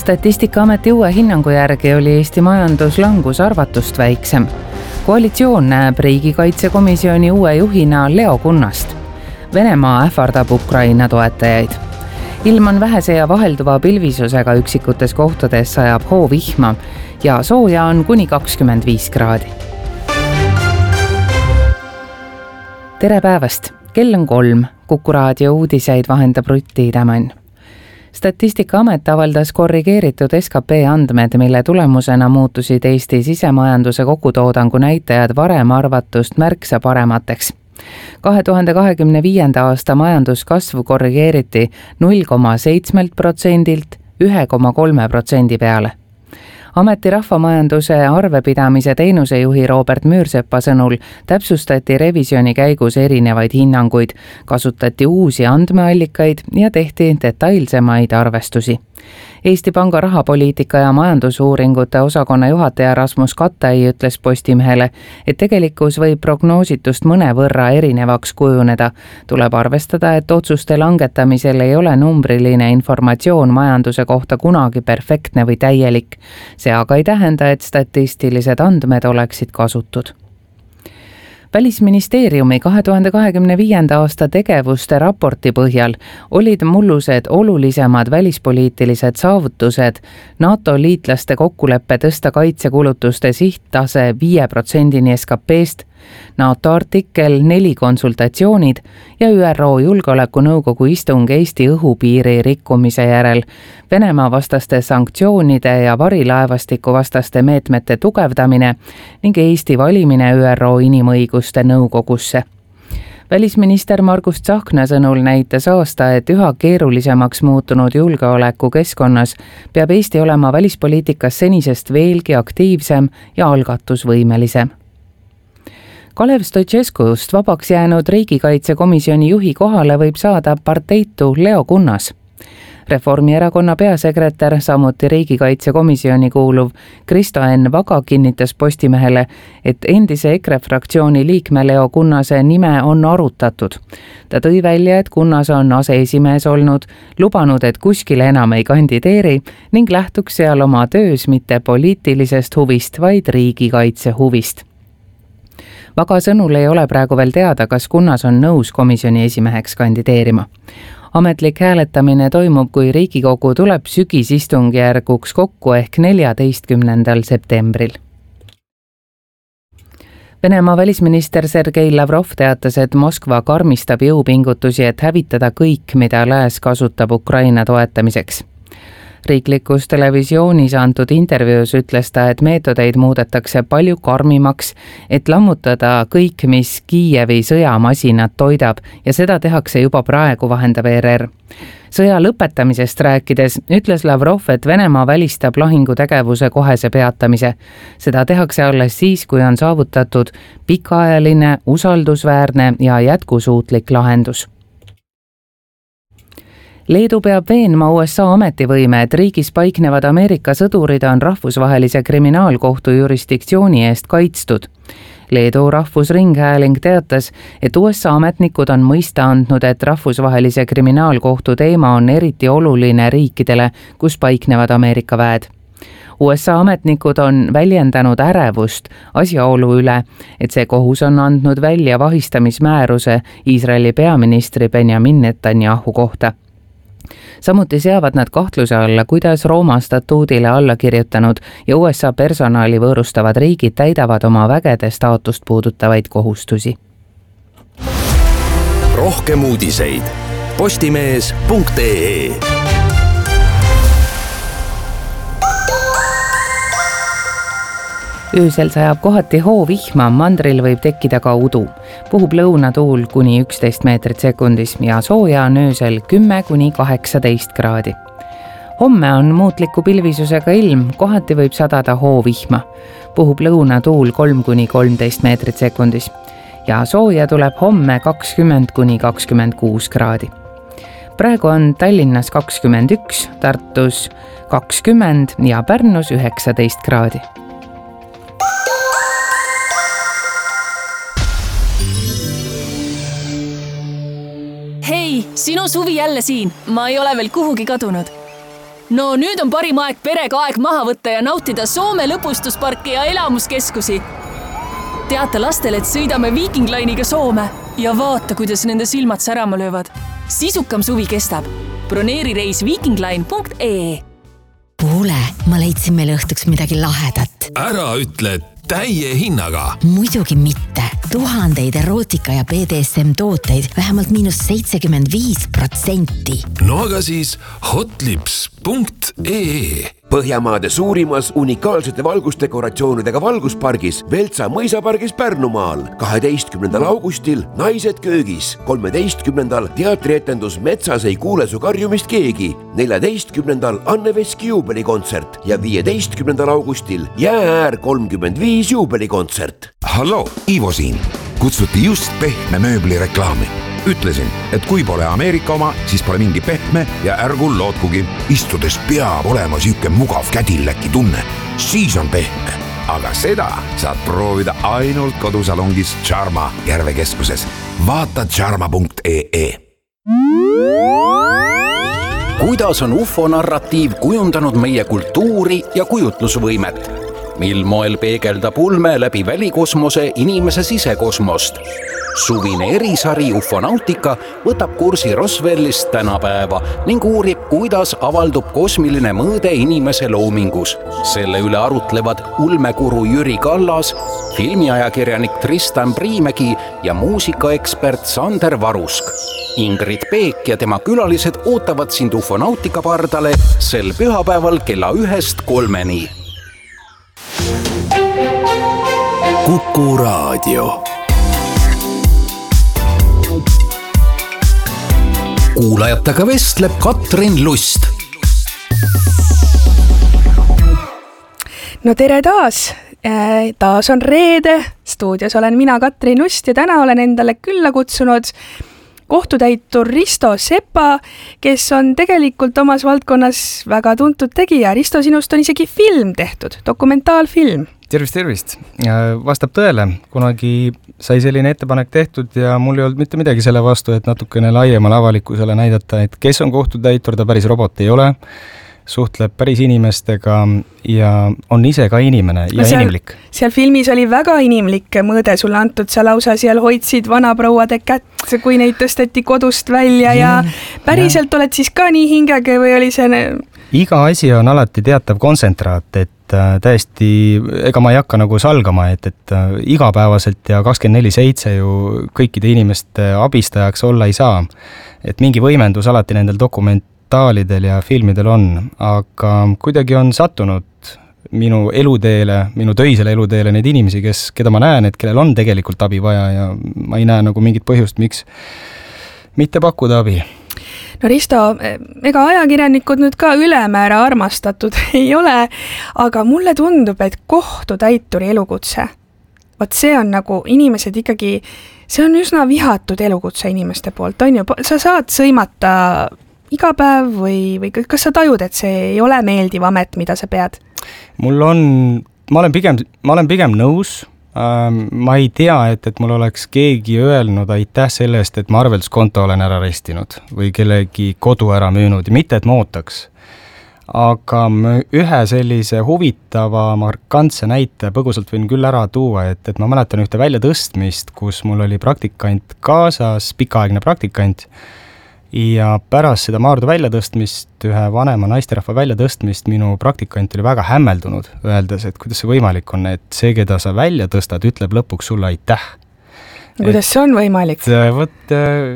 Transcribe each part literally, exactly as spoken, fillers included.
Statistikaameti uue hinnangu järgi oli Eesti majanduslangus arvatust väiksem. Koalitsioon näeb riigikaitsekomisjoni uue juhina Leo Kunnast. Venemaa ähvardab Ukraina toetajaid. Ilm on vähese ja vahelduva pilvisusega üksikutes kohtades sajab hoovihma ja sooja on kuni kakskümmend viis kraadi. Tere päevast! Kell on kolm. Kuku raadio uudiseid vahendab Rutti Tämann. Statistikaamet avaldas korrigeeritud S K P andmed, mille tulemusena muutusid Eesti sisemajanduse kogutoodangu näitajad varem arvatust märksa paremateks. kahe tuhande kahekümne viienda aasta majanduskasvu korrigeeriti null koma seitse protsendilt üks koma kolm protsendi peale. Ameti rahvamajanduse arvepidamise teenusejuhi Robert Müürsepa sõnul täpsustati revisjoni käigus erinevaid hinnanguid, kasutati uusi andmeallikaid ja tehti detailsemaid arvestusi. Eesti Panga rahapoliitika ja majandusuuringute osakonna juhataja Rasmus Kattai ütles Postimehele, et tegelikkus võib prognoositust mõnevõrra erinevaks kujuneda. Tuleb arvestada, et otsuste langetamisel ei ole numbriline informatsioon majanduse kohta kunagi perfektne või täielik. See aga ei tähenda, et statistilised andmed oleksid kasutud. Välisministeeriumi kahe tuhande kahekümne viienda aasta tegevuste raporti põhjal olid mullused olulisemad välispoliitilised saavutused NATO liitlaste kokkuleppe tõsta kaitsekulutuste sihttase viie protsendini S K P-st, NATO artikkel neli konsultatsioonid ja Ü R O Julgeolekunõukogu istung Eesti õhupiiri rikkumise järel, Venemaa vastaste sanktsioonide ja varilaevastiku vastaste meetmete tugevdamine ning Eesti valimine Ü R O inimõiguste nõukogusse. Välisminister Margus Tsahkna sõnul näitas aasta, et üha keerulisemaks muutunud julgeoleku keskkonnas peab Eesti olema välispoliitikas senisest veelgi aktiivsem ja algatusvõimelisem. Kalev Stoicescust vabaks jäänud riigikaitsekomisjoni juhi kohale võib saada parteitu Leo Kunnas. Reformierakonna peasekretär, samuti riigikaitsekomisjoni kuuluv Kristo Enn Vaga kinnitas Postimehele, et endise EKRE fraktsiooni liikme Leo Kunnase nime on arutatud. Ta tõi välja, et Kunnas on aseesimees olnud, lubanud, et kuskile enam ei kandideeri ning lähtuks seal oma töös mitte poliitilisest huvist, vaid riigikaitse huvist. Vaga sõnul ei ole praegu veel teada, kas Kunnas on nõus komisjoni esimeheks kandideerima. Ametlik hääletamine toimub, kui Riigikogu tuleb sügisistungjärguks kokku ehk neljateistkümnendal septembril. Venemaa välisminister Sergei Lavrov teatas, et Moskva karmistab jõupingutusi, et hävitada kõik, mida lääs kasutab Ukraina toetamiseks. Riiklikus televisioonis antud intervjuus ütles ta, et meetodeid muudetakse palju karmimaks, et lammutada kõik, mis Kiievi sõjamasinad toidab ja seda tehakse juba praegu, vahendab E R R. Sõja lõpetamisest rääkides ütles Lavrov, et Venemaa välistab lahingutegevuse kohese peatamise. Seda tehakse alles siis, kui on saavutatud pikaajaline, usaldusväärne ja jätkusuutlik lahendus. Leedu peab veenma U S A ametivõime, et riigis paiknevad Ameerika sõdurid on rahvusvahelise kriminaalkohtu jurisdiktsiooni eest kaitstud. Leedu rahvusringhääling teatas, et U S A ametnikud on mõista andnud, et rahvusvahelise kriminaalkohtu teema on eriti oluline riikidele, kus paiknevad Ameerika väed. U S A ametnikud on väljendanud ärevust asjaolu üle, et see kohus on andnud välja vahistamismääruse Iisraeli peaministri Benjamin Netanyahu kohta. Samuti seavad nad kahtluse alla, kuidas Rooma statuudile alla kirjutanud ja U S A personali võõrustavad riigid täidavad oma vägede staatust puudutavaid kohustusi. Rohkem uudiseid postimees punkt ee. Öösel sajab kohati hoovihma, mandril võib tekkida ka udu. Puhub lõunatuul kuni üksteist meetrit sekundis ja sooja on öösel kümme kuni kaheksateist kraadi. Homme on muutliku pilvisusega ilm, kohati võib sadada hoovihma. Puhub lõunatuul kolm kuni kolmteist meetrit sekundis ja sooja tuleb homme kakskümmend kuni kakskümmend kuus kraadi. Praegu on Tallinnas kakskümmend üks, Tartus kakskümmend ja Pärnus üheksateist kraadi. Hei, sinu Suvi jälle siin. Ma ei ole veel kuhugi kadunud. no nüüd on parim aeg perega aeg maha võtta ja nautida Soome lõbustusparki ja elamuskeskusi. Teata lastele, et sõidame Viking Line'iga Soome ja vaata, kuidas nende silmad särama löövad. Sisukam suvi kestab. Broneeri reis vikingline punkt ee. Kuule, ma leidsin meile õhtuks midagi lahedat. Ära ütle täie hinnaga. Muidugi mitte. Tuhandeid erootika ja B D S M tooteid vähemalt miinus seitsekümmend viis protsenti. No aga siis hotlips punkt ee. Põhjamaade suurimas unikaalsete valgusdekoratsioonidega valguspargis Veltsa mõisapargis Pärnumaal. kaheteistkümnendal augustil Naised köögis. kolmeteistkümnendal teatrietendus Metsas ei kuule su karjumist keegi. neljateistkümnendal Anne Veski juubelikontsert ja viieteistkümnendal augustil Jäääär kolmkümmend viis juubelikontsert. Hallo, Ivo siin. Kutsuti just pehme mööbli reklaami. Ütlesin, et kui pole Ameerika oma, siis pole mingi pehme ja ärgu lootkugi. Istudes peab olema siuke mugav kädilläki tunne. Siis on pehme. Aga seda saad proovida ainult kodusalongis Charma Järvekeskuses. Vaata charma punkt ee. Kuidas on U F O-narratiiv kujundanud meie kultuuri ja kujutlusvõimet? Mil moel peegeldab ulme läbi välikosmose inimese sisekosmost? Suvine erisari Ufonautika võtab kursi Roswellist tänapäeva ning uurib, kuidas avaldub kosmiline mõõde inimese loomingus. Selle üle arutlevad ulmekuru Jüri Kallas, filmiajakirjanik Tristan Priimägi ja muusikaekspert Sander Varusk. Ingrid Peek ja tema külalised ootavad sind Ufonautika pardale sel pühapäeval kella ühest kolmeni. Kuku Raadio. Kuulajatega vestleb Katrin Lust. No tere taas! Taas on reede. Stuudios olen mina Katrin Lust ja täna olen endale külla kutsunud kohtutäitur Risto Sepa, kes on tegelikult omas valdkonnas väga tuntud tegija. Risto, sinust on isegi film tehtud, dokumentaalfilm. Tervist, tervist. Vastab tõele. Kunagi sai selline ettepanek tehtud ja mul ei olnud mitte midagi selle vastu, et natukene laiemale avalikkusele näidata, et kes on kohtutäitur, ta päris robot ei ole, suhtleb päris inimestega ja on ise ka inimene ja seal, inimlik. Seal filmis oli väga inimlik mõõde sulle antud, sa lausa seal hoidsid vanaprouade kätt, kui neid tõsteti kodust välja ja, ja päriselt ja. Oled siis ka nii hingege või oli see... Iga asi on alati teatav kontsentraat, et täiesti, ega ma ei hakka nagu salgama, et, et igapäevaselt ja kakskümmend neli seitse ju kõikide inimeste abistajaks olla ei saa. Et mingi võimendus alati nendel dokumentaalidel ja filmidel on, aga kuidagi on sattunud minu eluteele, minu töisele eluteele neid inimesi, kes, keda ma näen, et kellel on tegelikult abi vaja ja ma ei näe nagu mingit põhjust, miks mitte pakkuda abi. No Risto, ega ajakirjanikud nüüd ka ülemäära armastatud ei ole, aga mulle tundub, et kohtutäituri elukutse, vaat see on nagu inimesed ikkagi, see on üsna vihatud elukutse inimeste poolt, on ju, sa saad sõimata iga päev või, või kas sa tajud, et see ei ole meeldiv amet, mida sa pead? Mul on, ma olen pigem, ma olen pigem nõus. Ma ei tea, et, et mul oleks keegi öelnud aitäh selle eest, et ma arvelduskonto olen ära restinud või kellegi kodu ära müünud ja mitte, et ma ootaks. Aga ühe sellise huvitava markantse näite põgusalt võin küll ära tuua, et, et ma mäletan ühte väljatõstmist, kus mul oli praktikant kaasas, pikaaegne praktikant ja pärast seda Maardu väljatõstmist, ühe vanema naisterahva väljatõstmist, minu praktikant oli väga hämmeldunud, öeldes, et kuidas see võimalik on, et see, keda sa välja tõstad, ütleb lõpuks sulle aitäh. Kuidas see on võimalik? Võt,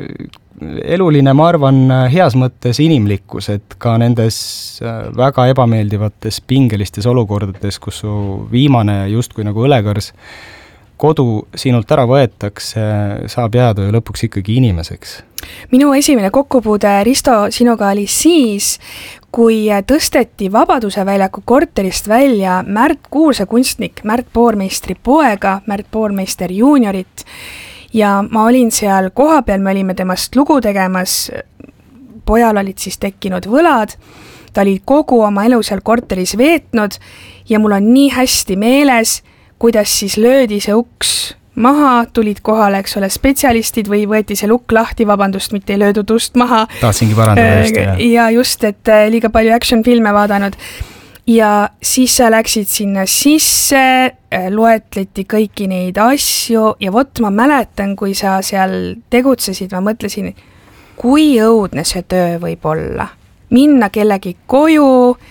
eluline, ma arvan, heas mõttes inimlikkus, et ka nendes väga ebameeldivates pingelistes olukordades, kus su viimane justkui nagu õlekõrs kodu sinult ära võetakse, saab jääda ju lõpuks ikkagi inimeseks. Minu esimene kokkupuude, Risto, sinuga oli siis, kui tõsteti Vabaduse väljaku korterist välja Märt Kuurse kunstnik, Märt Poormeistri poega, Märt Poormeister juuniorit ja ma olin seal kohapeal, me olime temast lugu tegemas, pojal olid siis tekkinud võlad, ta oli kogu oma elu seal korteris veetnud ja mul on nii hästi meeles, kuidas siis löödi see uks, maha, tulid kohale, eks ole, spetsialistid või võeti see lukk lahti, vabandust, mitte ei löödud ust maha. Tahtsingi parandada just, jah. Ja just, et liiga palju action-filme vaadanud. Ja siis sa läksid sinna sisse, loetleti kõiki neid asju ja vot ma mäletan, kui sa seal tegutsesid, ma mõtlesin, kui õudne see töö võib olla. Minna kellegi koju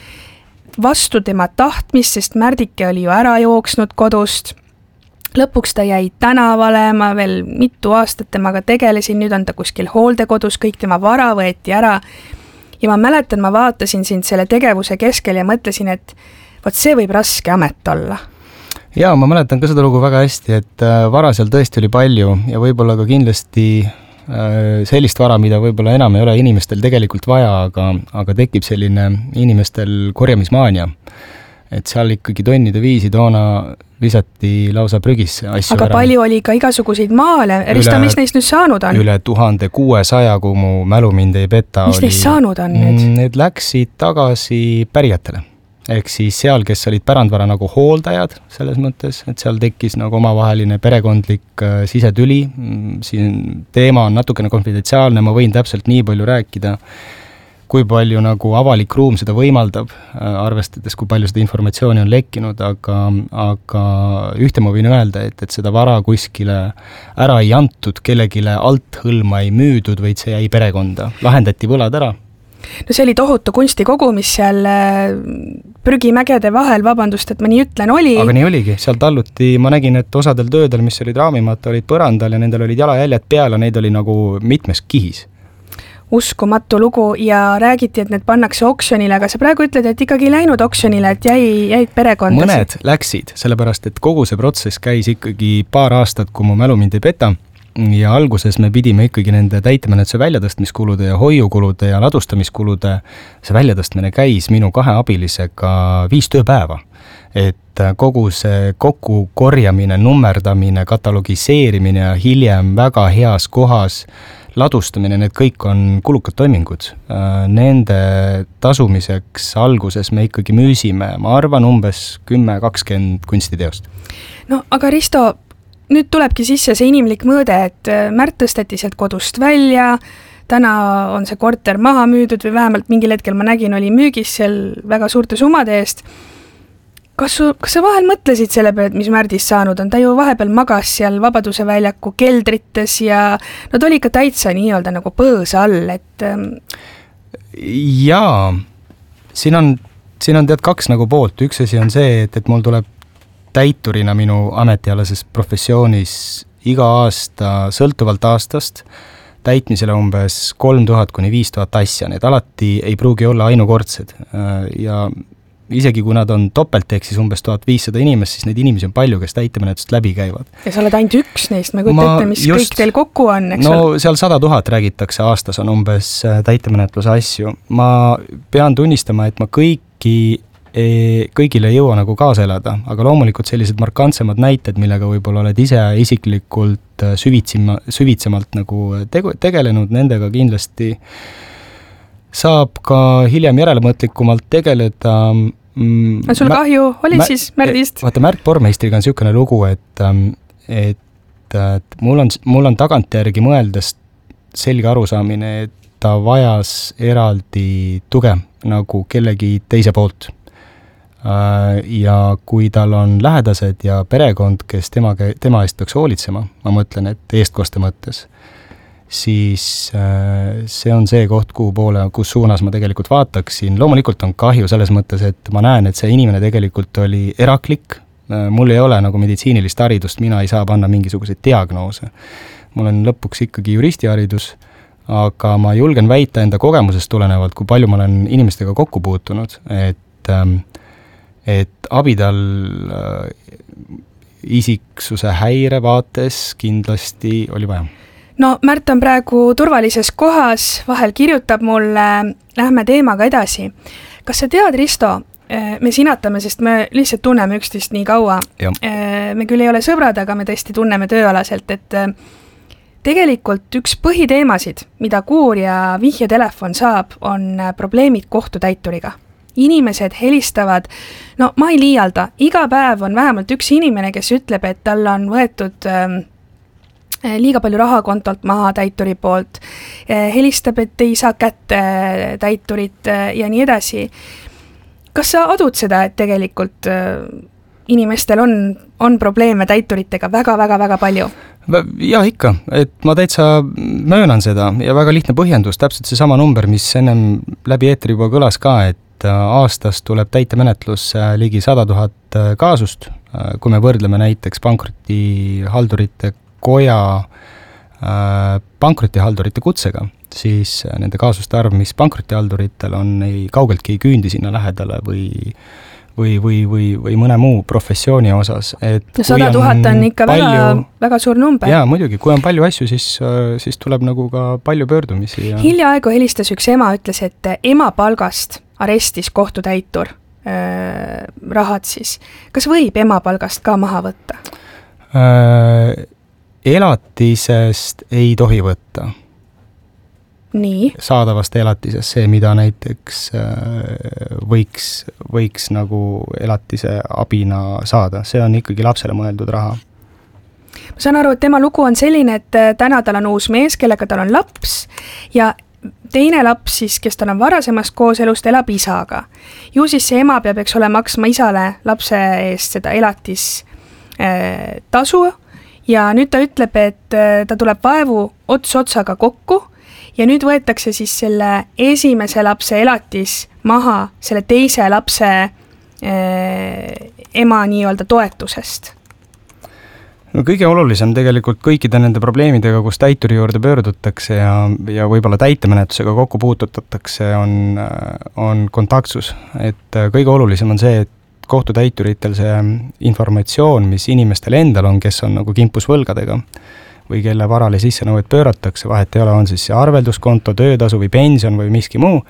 vastu tema tahtmist, sest Märdike oli ju ära jooksnud kodust. Lõpuks ta jäi tänavale, ma veel mitu aastat temaga tegelesin, nüüd on ta kuskil hooldekodus, kõik tema vara võeti ära. Ja ma mäletan, ma vaatasin sind selle tegevuse keskel ja mõtlesin, et vot see võib raske amet olla. Jaa, ma mäletan ka seda lugu väga hästi, et vara seal tõesti oli palju ja võib-olla ka kindlasti sellist vara, mida võib-olla enam ei ole inimestel tegelikult vaja, aga, aga tekib selline inimestel korjamismaania. Et seal ikkagi tonnide viisi toona visati lausa prügisse asju aga ära. Palju oli ka igasuguseid maale. Risto, mis neist nüüd saanud on? Üle tuhande kuuesaja, kui mu mälu mind ei peta. Mis oli, neist saanud on nüüd? Need läksid tagasi pärijatele. Ehk siis seal, kes olid pärandvara nagu hooldajad selles mõttes, et seal tekkis nagu omavaheline perekondlik äh, sisetüli. Siin teema on natukene konfidentsiaalne, ma võin täpselt nii palju rääkida, kui palju nagu avalik ruum seda võimaldab, äh, arvestades, kui palju seda informatsiooni on lekkinud, aga, aga ühte ma võin öelda, et, et seda vara kuskile ära ei antud, kellegile alt hõlma ei müüdud, vaid see jäi perekonda. Lahendati võlad ära. No see oli tohutu kunstikogu, mis seal prügimägede vahel, vabandust, et ma nii ütlen, oli. Aga nii oligi, seal talluti, ma nägin, et osadel töödel, mis olid raamimata, olid põrandal ja nendel olid jalajäljed peal ja neid oli nagu mitmes kihis. Uskumatu lugu ja räägiti, et need pannakse oksjonile, aga sa praegu ütled, et ikkagi läinud oksjonile, et jäi, jäid perekondasid. Mõned läksid, sellepärast et kogu see protsess käis ikkagi paar aastat, kui mu mälu mind ei peta. Ja alguses me pidime ikkagi nende täitemenetluse väljatõstmiskulude ja hoiukulude ja ladustamiskulude, see väljatõstmine käis minu kahe abilisega viis tööpäeva. Et kogu see kokku korjamine, nummerdamine, katalogiseerimine ja hiljem väga heas kohas ladustamine, need kõik on kulukad toimingud. Nende tasumiseks alguses me ikkagi müüsime, ma arvan, umbes kümme kakskümmend kunstiteost. No aga Risto, nüüd tulebki sisse see inimlik mõõde, et Märt tõsteti sealt kodust välja, täna on see korter maha müüdud või vähemalt mingil hetkel ma nägin, oli müügis seal väga suurte summade eest. Kas, su, kas sa vahel mõtlesid selle peale, et mis Märdist saanud on? Ta ju vahepeal magas seal Vabaduse väljaku keldrites ja no ta oli ka täitsa nii-öelda nagu põõsa all, et... Jaa, siin on, siin on tead kaks nagu poolt. Üks asi on see, et, et mul tuleb täiturina minu ametialases professioonis iga aasta sõltuvalt aastast täitmisele umbes kolm tuhat kuni viis tuhat asja. Need alati ei pruugi olla ainukordsed ja isegi kui nad on topelt, ehk siis umbes tuhat viissada inimest, siis neid inimesi on palju, kes täitemenetlust läbi käivad. Ja sa oled ainult üks neist, me kujuta ette, mis just, kõik teil kokku on, eks no ole? Seal sada tuhat räägitakse aastas on umbes täitemenetluse asju. Ma pean tunnistama, et ma kõiki kõigile ei jõua nagu kaasa elada, aga loomulikult sellised markantsemad näited, millega võib-olla oled ise isiklikult süvitsima, süvitsemalt nagu tegu, tegelenud, nendega kindlasti saab ka hiljem järelmõtlikumalt tegeleda. On sul Mä, kahju, oli mä, siis Märdist? Vaata, Märt Pormeistriga on niisugune lugu, et, et, et mul, on, mul on tagantjärgi mõeldes selge arusaamine, et ta vajas eraldi tuge nagu kellegi teise poolt. Ja kui tal on lähedased ja perekond, kes tema, tema eest peaks hoolitsema, ma mõtlen, et eestkoste mõttes, siis see on see koht, kuhu poole, kus suunas ma tegelikult vaataksin. Loomulikult on kahju selles mõttes, et ma näen, et see inimene tegelikult oli eraklik. Mul ei ole nagu meditsiinilist haridust, mina ei saa panna mingisuguseid diagnoose. Mul on lõpuks ikkagi juristiharidus, aga ma julgen väita enda kogemusest tulenevalt, kui palju ma olen inimestega kokku puutunud, et et abidal isiksuse häire vaates kindlasti oli vaja. No Märt on praegu turvalises kohas, vahel kirjutab mulle, lähme teemaga edasi. Kas sa tead, Risto, me sinatame, sest me lihtsalt tunneme üksteist nii kaua. Ja. Me küll ei ole sõbrad, aga me tõesti tunneme tööalaselt, et tegelikult üks põhiteemasid, mida kuur ja vihjetelefon saab, on probleemid kohtutäituriga. inimesed helistavad, no ma ei liialda, iga päev on vähemalt üks inimene, kes ütleb, et tal on võetud ähm, liiga palju raha kontolt maha täituri poolt, helistab, et ei saa kätte täiturit ja nii edasi. Kas sa adud seda, et tegelikult inimestel on, on probleeme täituritega väga-väga-väga palju? Ja ikka, et ma täitsa möönan seda ja väga lihtne põhjendus, täpselt see sama number, mis ennem läbi eetri juba kõlas ka, et aastas tuleb täitemenetlus ligi sada tuhat kaasust, kui me võrdleme näiteks pankrotihaldurite koja äh, pankrotihaldurite kutsega, siis nende kaasuste arv, mis pankrotihalduritel on, ei kaugeltki ei küündi sinna lähedale või või, või, või, või mõne muu professiooni osas. Et sada tuhat on ikka palju, väga, väga suur number. Jaa, muidugi, kui on palju asju, siis, siis tuleb nagu ka palju pöördumisi. Ja... Hiljaaegu helistas üks ema, ütles, et ema palgast arestis kohtutäitur äh, rahad siis. Kas võib ema palgast ka maha võtta? Äh, elatisest ei tohi võtta. Nii. Saadavast elatisest, see, mida näiteks võiks, võiks nagu elatise abina saada, see on ikkagi lapsele mõeldud raha. Ma saan aru, et tema lugu on selline, et täna tal on uus mees, kellega tal on laps ja teine laps siis, kes tal on varasemast kooselust, elab isaga. Ju siis see ema peab, eks ole, maksma isale lapse eest seda elatis äh, tasu ja nüüd ta ütleb, et ta tuleb vaevu ots otsaga kokku ja nüüd võetakse siis selle esimese lapse elatis maha selle teise lapse eh, ema nii-öelda toetusest. No kõige olulisem tegelikult kõikide nende probleemidega, kus täituri juurde pöördutakse ja, ja võib-olla täitemenetlusega kokku puututatakse, on, on kontaktsus. Et kõige olulisem on see, et kohtutäituritel see informatsioon, mis inimestel endal on, kes on nagu kimpus võlgadega, või kelle varale sissenõued pööratakse, vahet ei ole, on siis see arvelduskonto, töötasu või pension või miski muu,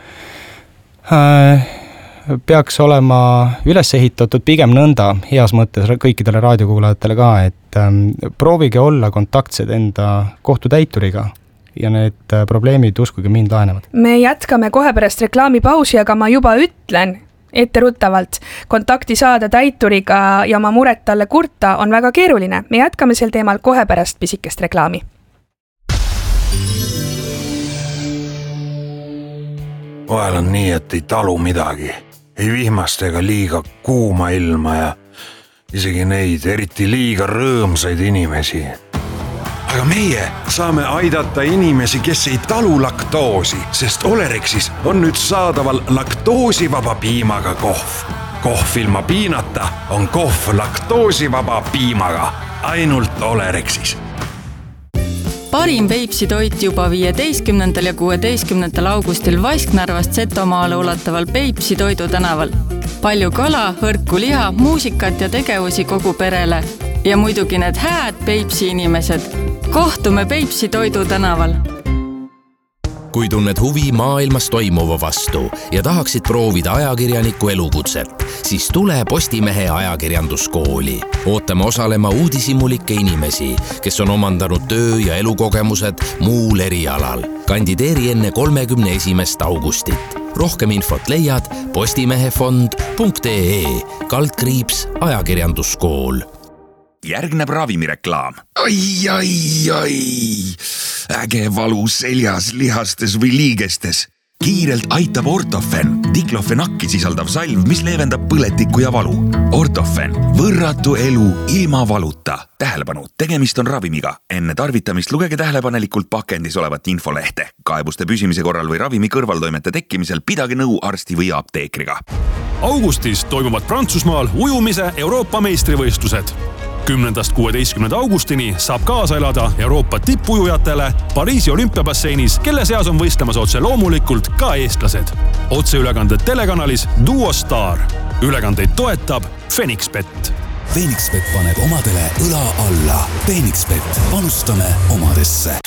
peaks olema üles ehitatud pigem nõnda, heas mõttes kõikidele raadiokuulajatele ka, et proovige olla kontaktsed enda kohtutäituriga ja need probleemid uskuge mind lahenevad. Me jätkame kohe pärast reklaamipausi, aga ma juba ütlen, etteruttavalt, kontakti saada täituriga ja oma muret talle kurta on väga keeruline. Me jätkame sel teemal kohe pärast pisikest reklaami. Vahel on nii, et ei talu midagi. Ei vihmast ega liiga kuuma ilma ja isegi neid eriti liiga rõõmsaid inimesi. Aga meie saame aidata inimesi, kes ei talu laktoosi, sest Olerexis on nüüd saadaval laktoosivaba piimaga kohv. Kohv ilma piinata on kohv laktoosivaba piimaga, ainult Olerexis. Parim Peipsi toit juba viieteistkümnendal ja kuueteistkümnendal augustil Vasknarvast Setomaale ulataval Peipsi toidu tänaval. Palju kala, hõrku liha, muusikat ja tegevusi kogu perele. Ja muidugi need hääd Peipsi inimesed. Kohtume Peipsi toidu tänaval. Kui tunned huvi maailmas toimuva vastu ja tahaksid proovida ajakirjaniku elukutset, siis tule Postimehe ajakirjanduskooli. Ootame osalema uudishimulikke inimesi, kes on omandanud töö- ja elukogemused muul erialal. Kandideeri enne kolmekümne esimest augustit. Rohkem infot leiad postimehefond punkt ee kaldkriips ajakirjanduskool. Järgneb ravimireklaam. Ai, ai, ai. Äge valu seljas, lihastes või liigestes. Kiirelt aitab Ortofen, diklofenakki sisaldav salv, mis leevendab põletikku ja valu. Ortofen, võrratu elu ilma valuta. Tähelepanu, tegemist on ravimiga. Enne tarvitamist lugege tähelepanelikult pakendis olevat infolehte. Kaebuste püsimise korral või ravimi kõrvaltoimete tekkimisel pidage nõu arsti või apteekriga. Augustis toimuvad Prantsusmaal ujumise Euroopa meistrivõistlused. kümnendast kuueteistkümnenda augustini saab kaasa elada Euroopa tippujujatele Pariisi olümpiabasseinis, kelle seas on võistlemas otse loomulikult ka eestlased. Otseülekanded telekanalis Duo Star. Ülekandeid toetab Fenixbet. Fenixbet paneb omadele õla alla. Fenixbet, panustame omadesse.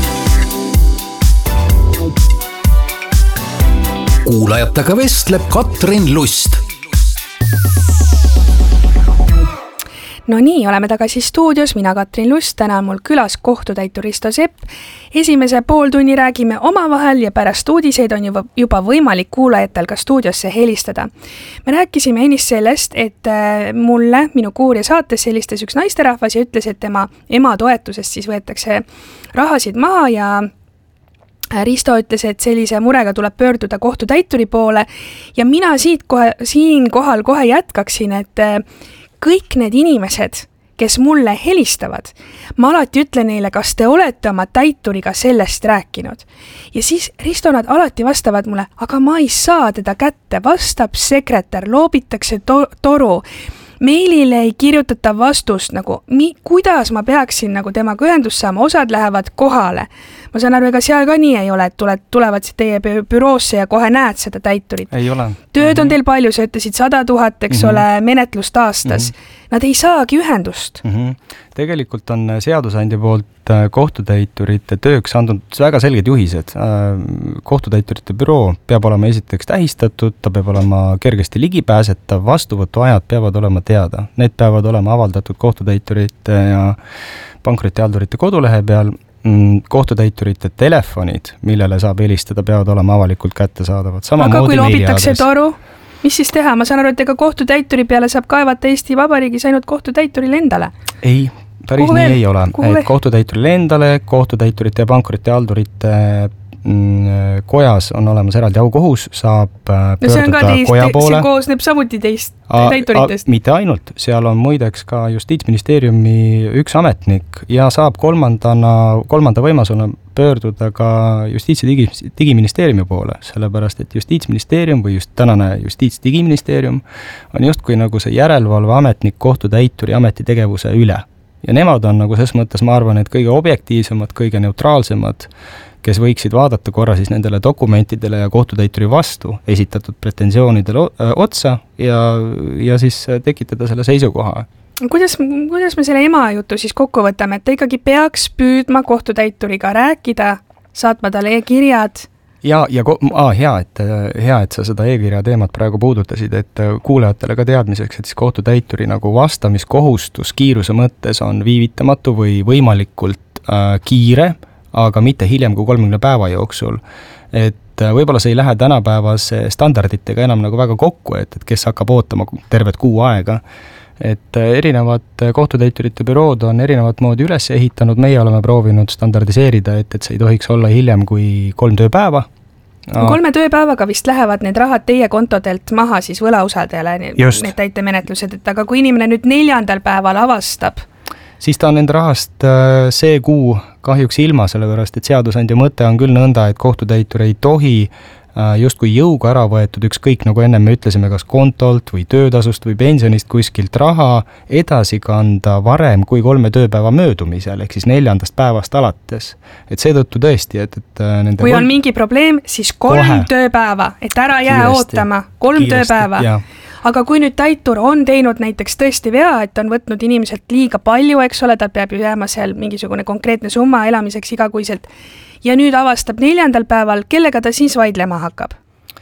Kuulajatega vestleb Katrin Lust. No nii, oleme tagasi stuudios, mina Katrin Lust, täna on mul külas kohtutäitur Risto Sepp. Esimese pool tunni räägime omavahel ja pärast uudiseid on juba, juba võimalik kuulajatel ka stuudiosse helistada. Me rääkisime ennist sellest, et mulle, minu Kuuria saates helistas üks naisterahvas ja ütles, et tema ema toetusest siis võetakse rahasid maha ja Risto ütles, et sellise murega tuleb pöörduda kohtutäituri poole ja mina siit kohe, siin kohal kohe jätkaksin, et kõik need inimesed, kes mulle helistavad, ma alati ütlen neile, kas te olete oma täituriga sellest rääkinud. Ja siis Risto nad alati vastavad mulle, aga ma ei saa teda kätte, vastab sekretär, loobitakse to toru. Meilile ei kirjutata vastust, nagu mi kuidas ma peaksin nagu temaga ühendust saama, osad lähevad kohale. Ma saan aru, ega seal ka nii ei ole, et tuled, tulevad teie büroosse ja kohe näed seda täiturit. Ei ole. Tööd on teil palju, sa ütlesid sada tuhat, eks mm -hmm. ole, menetlust aastas. Mm -hmm. Nad ei saagi ühendust. Mm -hmm. Tegelikult on seadusandja poolt kohtutäiturite tööks andnud väga selged juhised. Kohtutäiturite büroo peab olema esiteks tähistatud, ta peab olema kergesti ligipääsetav, vastuvõtuajad peavad olema teada. Need peavad olema avaldatud kohtutäiturite ja pankrotihaldurite kodulehe peal. Kohtutäiturite telefonid, millele saab helistada, peavad olema avalikult kättesaadavad. Aga kui loobitakse toru, mis siis teha? Ma saan aru, et ega kohtutäituri peale saab kaevata Eesti Vabariigis ainult kohtutäiturile endale. Ei, päris Kuhu nii veel? Ei ole. Et kohtutäiturile endale, kohtutäiturite ja pankrotihaldurite kojas on olemas eraldi aukohus, saab pöörduda no koja poole. See koosneb samuti teist täituritest. Mitte ainult, seal on muideks ka Justiitsministeeriumi üks ametnik ja saab kolmandana, kolmanda võimasena pöörduda ka Justiits- ja digi, digiministeeriumi poole, sellepärast et Justiitsministeerium või just tänane Justiits-digiministeerium on justkui nagu see järelevalve ametnik kohtutäituri ametitegevuse üle. Ja nemad on nagu ses mõttes, ma arvan, et kõige objektiivsemad, kõige neutraalsemad, kes võiksid vaadata korra siis nendele dokumentidele ja kohtutäituri vastu esitatud pretensioonidele otsa ja, ja siis tekitada selle seisukoha. Kuidas, kuidas me selle ema jutu siis kokku võtame, et ta ikkagi peaks püüdma kohtutäituriga rääkida, saatma talle e-kirjad? Ja, ja ah, hea, et, hea, et sa seda e-kirja teemat praegu puudutasid, et kuulajatele ka teadmiseks, et siis kohtutäituri nagu vastamiskohustus kiiruse mõttes on viivitamatu või võimalikult äh, kiire, aga mitte hiljem kui kolmekümne päeva jooksul. Et võib-olla see ei lähe tänapäevase standarditega enam nagu väga kokku, et, et kes hakkab ootama tervet kuu aega. Et erinevad kohtutäiturite bürood on erinevat moodi üles ehitanud, meie oleme proovinud standardiseerida, et, et see ei tohiks olla hiljem kui kolm tööpäeva. Kolme tööpäevaga vist lähevad need rahad teie kontodelt maha siis võlausaldajale, need täitemenetlused, et aga kui inimene nüüd neljandal päeval avastab, siis ta on nende rahast see kuu kahjuks ilma, sellepärast et seadusandja mõte on küll nõnda, et kohtutäitur ei tohi justkui jõuga ära võetud ükskõik, nagu enne me ütlesime, kas kontolt või töötasust või pensionist kuskilt raha edasi kanda varem kui kolme tööpäeva möödumisel, ehk siis neljandast päevast alates. Et seetõttu tõesti, et, et nende kui on mingi probleem, siis kolm kohe. tööpäeva, et ära jää kiiresti, ootama, kolm kiiresti, tööpäeva. Ja. Aga kui nüüd täitur on teinud näiteks tõesti vea, et on võtnud inimeselt liiga palju, eks ole, ta peab ju jääma seal mingisugune konkreetne summa elamiseks igakuiselt, ja nüüd avastab neljandal päeval, kellega ta siis vaidlema hakkab?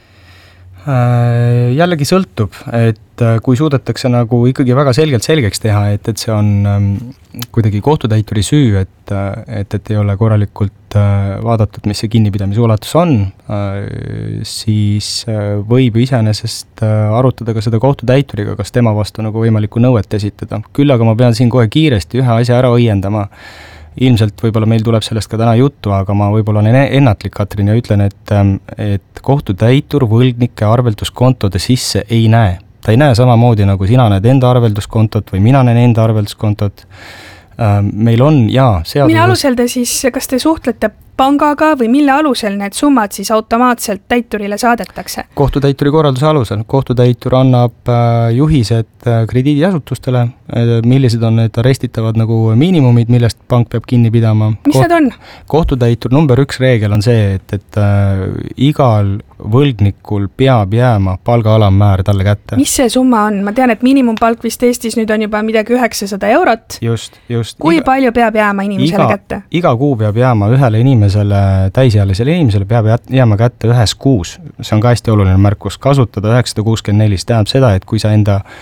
Jällegi sõltub, et kui suudetakse nagu ikkagi väga selgelt selgeks teha, et, et see on kuidagi kohtutäituri süü, et, et, et ei ole korralikult vaadatud, mis see kinnipidamise ulatus on, siis võib iseenesest arutada ka seda kohtutäituriga, kas tema vastu nagu võimalikku nõuet esitada. Küll aga ma pean siin kohe kiiresti ühe asja ära õiendama. Ilmselt võib-olla meil tuleb sellest ka täna juttu, aga ma võib-olla olen ennatlik, Katrin, ja ütlen, et, et kohtutäitur võlgnike arvelduskontode sisse ei näe. Ta ei näe samamoodi, nagu sina näed enda arvelduskontot või mina näen enda arvelduskontot. Meil on, jaa, seadus... Mille alusel te siis, kas te suhtlete pangaga või mille alusel need summad siis automaatselt täiturile saadetakse? Kohtutäituri korralduse alusel. Kohtutäitur annab juhised krediidiasutustele, millised on need arestitavad nagu miinimumid, millest pank peab kinni pidama. Mis Koht... need on? Kohtutäitur number üks reegel on see, et, et äh, igal võlgnikul peab jääma palga alammäär talle kätte. Mis see summa on? Ma tean, et miinimumpalk vist Eestis nüüd on juba midagi üheksasada eurot. Just, just. Kui iga, palju peab jääma inimesele iga, kätte? Iga kuu peab jääma ühele inimesele, täisealisele inimesele peab jääma kätte ühes kuus. See on ka hästi oluline märkus. Kasutada üheksasada kuuskümmend neli tähendab seda, et kui sa enda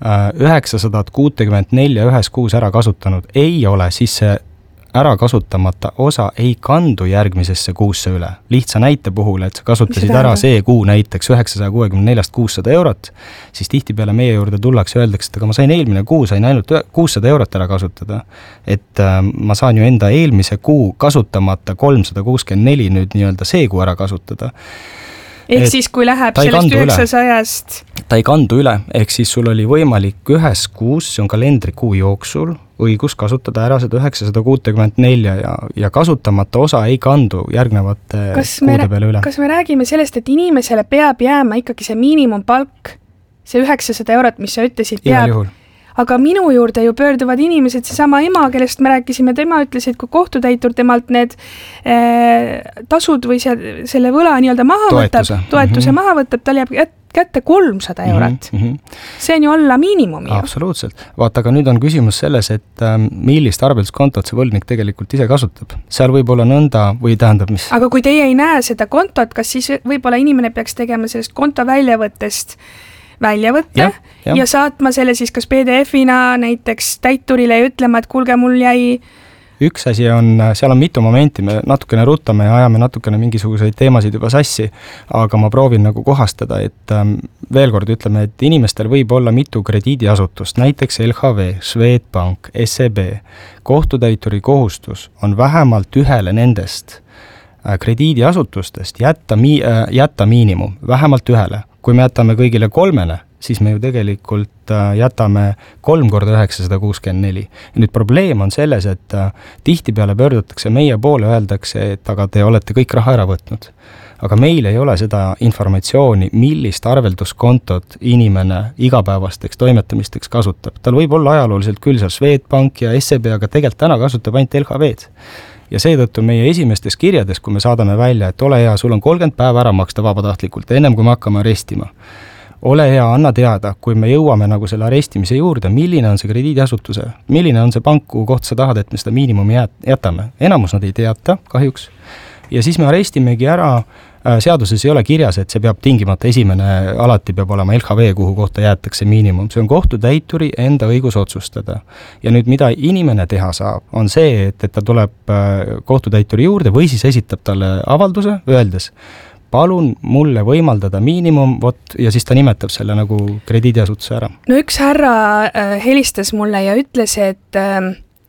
üheksasada kuuskümmend neli ühes kuus ära kasutanud ei ole, siis see ära kasutamata osa ei kandu järgmisesse kuusse üle. Lihtsa näite puhul, et sa kasutasid ära see kuu näiteks üheksasaja kuuekümne neljast kuussada eurot, siis tihtipeale meie juurde tullakse ja öeldakse, et aga ma sain eelmine kuu, sain ainult kuussada eurot ära kasutada. Et äh, ma saan ju enda eelmise kuu kasutamata kolmsada kuuskümmend neli nüüd nii-öelda see kuu ära kasutada. Ehk et siis, kui läheb sellest üheksasajast... Ta ei kandu üle, ehk siis sul oli võimalik ühes kuus, see on kalendrikuu jooksul, õigus kasutada ära seda üheksasada kuuskümmend neli ja, ja kasutamata osa ei kandu järgnevate kas kuude peale üle. Kas me räägime sellest, et inimesele peab jääma ikkagi see miinimumpalk, see üheksasada eurot, mis sa ütlesid, peab... Aga minu juurde ju pöörduvad inimesed, see sama ema, kellest me rääkisime, tema ütles, et kui kohtutäitur temalt need äh, tasud või see, selle võla nii-öelda maha toetuse. võtab, toetuse mm-hmm. maha võtab, tal jääb kätte kolmsada eurot. Mm-hmm. See on ju alla miinimumi. Absoluutselt. Vaata, aga nüüd on küsimus selles, et äh, millist arvelduskontot see võlgnik tegelikult ise kasutab. Seal võib olla nõnda või tähendab mis? Aga kui teie ei näe seda kontot, kas siis võib-olla inimene peaks tegema sellest konto väljavõttest välja võtta ja, ja. ja saatma selle siis kas P D F-ina näiteks täiturile ja ütlema, et kuulge, mul jäi... Üks asi on, seal on mitu momenti, me natukene ruttame ja ajame natukene mingisuguseid teemasid juba sassi, aga ma proovin nagu kohastada, et ähm, veel kord ütleme, et inimestel võib olla mitu krediidiasutust, näiteks L H V, Swedbank, S E B. Kohtutäituri kohustus on vähemalt ühele nendest äh, krediidiasutustest jätta, mi- äh, jätta miinimum, vähemalt ühele. Kui me jätame kõigile kolmene, siis me ju tegelikult jätame kolm korda üheksasada kuuskümmend neli. Ja nüüd probleem on selles, et tihtipeale pöördutakse meie poole, öeldakse, et aga te olete kõik raha ära võtnud. Aga meil ei ole seda informatsiooni, millist arvelduskontot inimene igapäevasteks toimetamisteks kasutab. Tal võib olla ajalooliselt küll seal Swedbank ja S E B, aga tegelikult täna kasutab ainult L H V-d. Ja seetõttu meie esimestes kirjades, kui me saadame välja, et ole hea, sul on kolmkümmend päeva ära maksta vabatahtlikult, ennem kui me hakkame arestima. Ole hea, anna teada, kui me jõuame nagu selle arestimise juurde, milline on see krediidiasutuse, milline on see pank, kuhu kohta sa tahad, et me seda miinimumi jätame. Enamus nad ei teata, kahjuks. Ja siis me arestimegi ära, seaduses ei ole kirjas, et see peab tingimata esimene, alati peab olema L H V, kuhu kohta jäetakse miinimum. See on kohtutäituri enda õigus otsustada. Ja nüüd, mida inimene teha saab, on see, et, et ta tuleb kohtutäituri juurde või siis esitab talle avalduse, öeldes, palun mulle võimaldada miinimum, vot, ja siis ta nimetab selle nagu krediidiasutuse ära. No üks härra äh, helistas mulle ja ütles, et äh,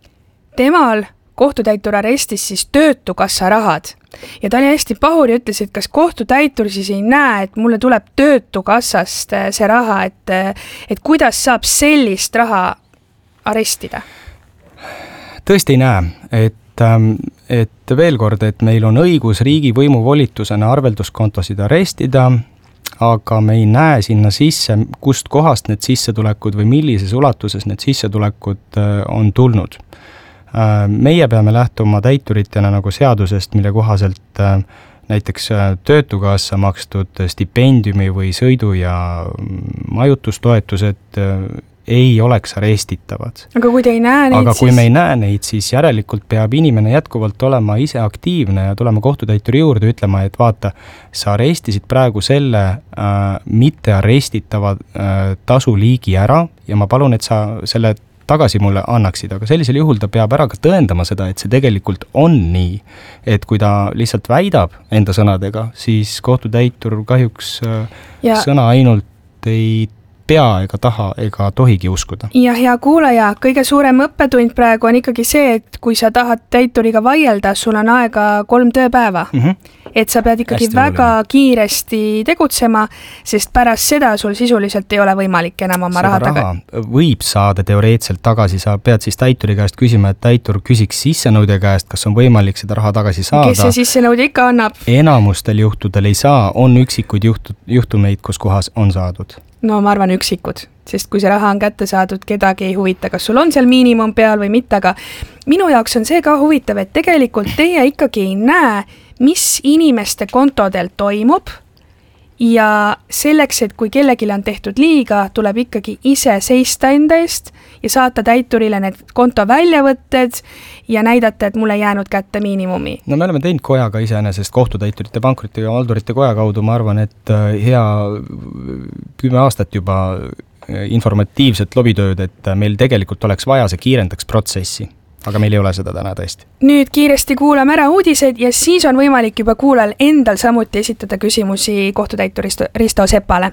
temal kohtutäitur arestis siis töötukassa rahad. Ja ta oli hästi pahur ja ütles, et kas kohtutäitur siis ei näe, et mulle tuleb töötukassast see raha, et, et kuidas saab sellist raha arestida? Tõesti ei näe, et, et veel kord, et meil on õigus riigivõimu volitusena arvelduskontosid arestida, aga me ei näe sinna sisse, kust kohast need sissetulekud või millises ulatuses need sissetulekud on tulnud. Meie peame lähtuma täituritena nagu seadusest, mille kohaselt näiteks töötukassa makstud stipendiumi või sõidu- ja majutustoetused ei oleks arestitavad. Aga kui te ei näe neid, Aga siis... kui me ei näe neid, siis järelikult peab inimene jätkuvalt olema ise aktiivne ja tulema kohtutäituri juurde ütlema, et vaata, sa arestisid praegu selle äh, mitte arestitava äh, tasuliigi ära ja ma palun, et sa selle tagasi mulle annaksid, aga sellisel juhul ta peab ära ka tõendama seda, et see tegelikult on nii, et kui ta lihtsalt väidab enda sõnadega, siis kohtutäitur kahjuks ja. sõna ainult ei pea ega taha ega tohigi uskuda. Ja hea kuulaja, kõige suurem õppetund praegu on ikkagi see, et kui sa tahad täituriga vaielda, sul on aega kolm tööpäeva. Mm-hmm. Et sa pead ikkagi Hästi väga oluline. kiiresti tegutsema, sest pärast seda sul sisuliselt ei ole võimalik enam oma raha taga. Võib saada teoreetselt tagasi, sa pead siis täituri käest küsima, et täitur küsiks sissenõude käest, kas on võimalik seda raha tagasi saada. Kes see sissenõude ikka annab? Enamustel juhtudel ei saa, on üksikuid juhtu, juhtumeid, kus kohas on saadud. No ma arvan üksikud, sest kui see raha on kätte saadud, kedagi ei huvita, kas sul on seal miinimum peal või mitte, aga minu jaoks on see ka huvitav, et tegelikult teie ikkagi ei näe, mis inimeste kontodel toimub ja selleks, et kui kellelgi on tehtud liiga, tuleb ikkagi ise seista enda eest ja saata täiturile need konto väljavõtted ja näidata, et mulle jäänud kätte miinimumi. No me oleme teinud kojaga iseenesest kohtutäiturite, pankrite ja haldurite koja kaudu, ma arvan, et hea kümme aastat juba informatiivset lobitööd, et meil tegelikult oleks vaja, see kiirendaks protsessi, aga meil ei ole seda täna tõesti. Nüüd kiiresti kuulame ära uudised ja siis on võimalik juba kuulal endal samuti esitada küsimusi kohtutäitur Risto, Risto Sepale.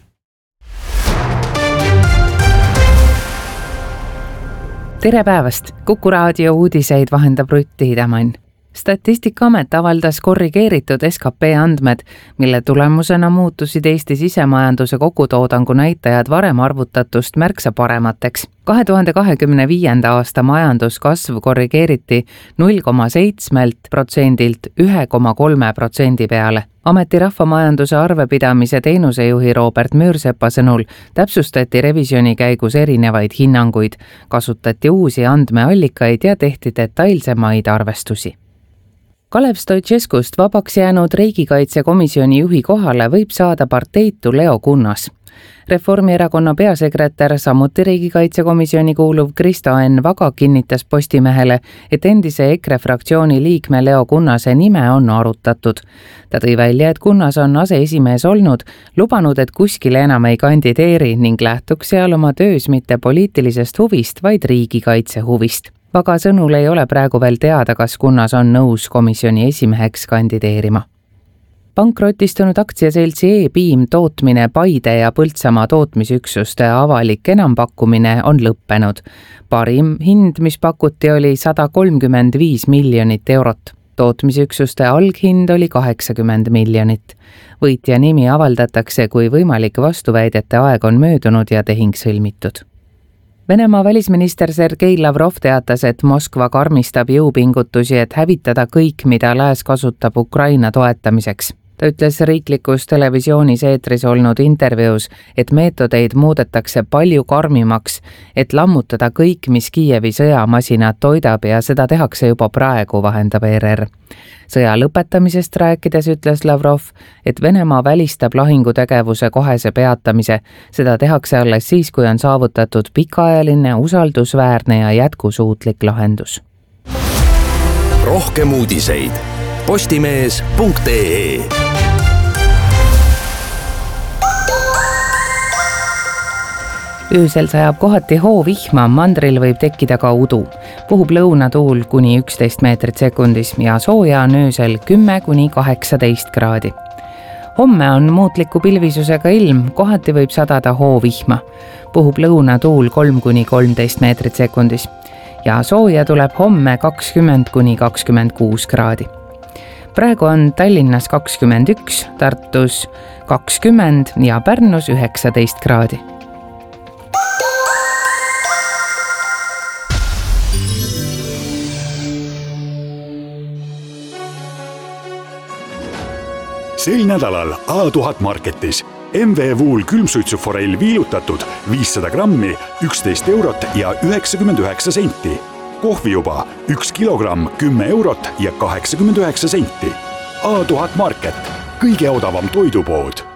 Tere päevast! Kuku raadio uudiseid vahendab Rutt Tiidemann. Statistikaamet avaldas korrigeeritud S K P andmed, mille tulemusena muutusid Eesti sisemajanduse kogutoodangu näitajad varem arvutatust märksa paremateks. kahe tuhande kahekümne viienda aasta majanduskasv korrigeeriti null koma seitse protsendilt üks koma kolm protsendi peale. Ameti rahvamajanduse arvepidamise teenusejuhi Robert Müürsepa sõnul täpsustati revisjoni käigus erinevaid hinnanguid, kasutati uusi andmeallikaid ja tehti detailsemaid arvestusi. Kalev Stoiceskust vabaks jäänud riigikaitsekomisjoni juhi kohale võib saada parteitu Leo Kunnas. Reformierakonna peasekretär, samuti riigikaitsekomisjoni kuuluv Kristo Enn Vaga kinnitas Postimehele, et endise EKRE fraktsiooni liikme Leo Kunnase nime on arutatud. Ta tõi välja, et Kunnas on aseesimees olnud, lubanud, et kuskile enam ei kandideeri ning lähtuks seal oma töös mitte poliitilisest huvist, vaid riigikaitse huvist. Vaga sõnul ei ole praegu veel teada, kas Kunnas on nõus komisjoni esimeheks kandideerima. Pankrotistunud aktsiaseltsi E-Piim tootmine Paide ja Põltsamaa tootmisüksuste avalik enampakkumine on lõppenud. Parim hind, mis pakuti, oli sada kolmkümmend viis miljonit eurot. Tootmisüksuste alghind oli kaheksakümmend miljonit. Võitja nimi avaldatakse, kui võimalik vastuväidete aeg on möödunud ja tehing sõlmitud. Venemaa välisminister Sergei Lavrov teatas, et Moskva karmistab jõupingutusi, et hävitada kõik, mida lääs kasutab Ukraina toetamiseks. Ta ütles riiklikus televisioonis eetris olnud intervjuus, et meetodeid muudetakse palju karmimaks, et lammutada kõik, mis Kiievi sõjamasinad toidab ja seda tehakse juba praegu, vahendab E R R. Sõja lõpetamisest rääkides ütles Lavrov, et Venemaa välistab lahingutegevuse kohese peatamise. Seda tehakse alles siis, kui on saavutatud pikaajaline, usaldusväärne ja jätkusuutlik lahendus. Rohkem uudiseid postimees punkt ee. Öösel sajab kohati hoovihma, mandril võib tekkida ka udu. Puhub lõunatuul kuni üksteist meetrit sekundis ja sooja on öösel kümme kuni kaheksateist kraadi. Homme on muutliku pilvisusega ilm, kohati võib sadada hoovihma. Puhub lõunatuul kolm kuni kolmteist meetrit sekundis ja sooja tuleb homme kakskümmend kuni kakskümmend kuus kraadi. Praegu on Tallinnas kakskümmend üks, Tartus kakskümmend ja Pärnus üheksateist kraadi. Sel nädalal A tuhat Marketis M V Wool külmsuitsuforell viilutatud viissada grammi, üksteist eurot ja üheksakümmend üheksa senti. Kohvi juba üks kilogramm, kümme eurot ja kaheksakümmend üheksa senti. A tuhat Market, kõige odavam toidupood.